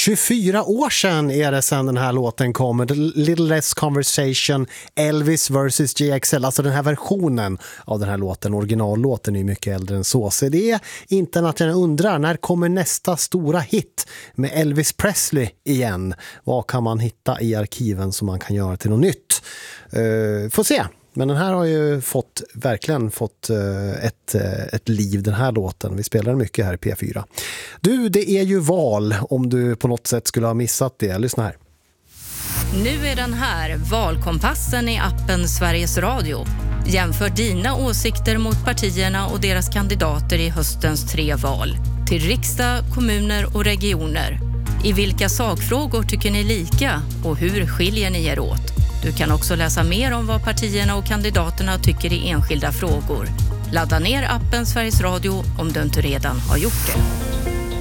24 år sedan är det sedan den här låten kom. The Little Less Conversation, Elvis vs. JXL. Alltså den här versionen av den här låten, originallåten, är mycket äldre än så. Så det är inte att jag undrar, när kommer nästa stora hit med Elvis Presley igen? Vad kan man hitta i arkiven som man kan göra till något nytt? Får se. Men den här har ju verkligen fått ett liv, den här låten. Vi spelar mycket här i P4. Du, det är ju val, om du på något sätt skulle ha missat det. Lyssna här. Nu är den här, valkompassen i appen Sveriges Radio. Jämför dina åsikter mot partierna och deras kandidater i höstens 3 val. Till riksdag, kommuner och regioner. I vilka sakfrågor tycker ni lika och hur skiljer ni er åt? Du kan också läsa mer om vad partierna och kandidaterna tycker i enskilda frågor. Ladda ner appen Sveriges Radio om du inte redan har gjort det.